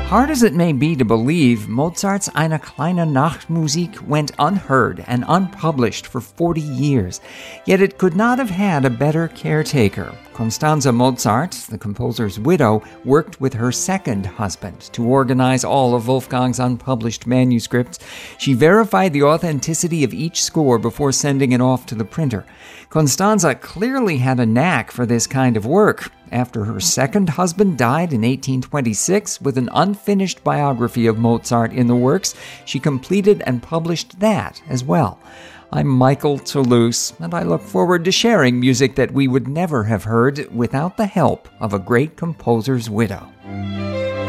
Hard as it may be to believe, Mozart's Eine kleine Nachtmusik went unheard and unpublished for 40 years, yet it could not have had a better caretaker. Constanze Mozart, the composer's widow, worked with her second husband to organize all of Wolfgang's unpublished manuscripts. She verified the authenticity of each score before sending it off to the printer. Constanze clearly had a knack for this kind of work. After her second husband died in 1826, with an unfinished biography of Mozart in the works, she completed and published that as well. I'm Michael Toulouse, and I look forward to sharing music that we would never have heard without the help of a great composer's widow.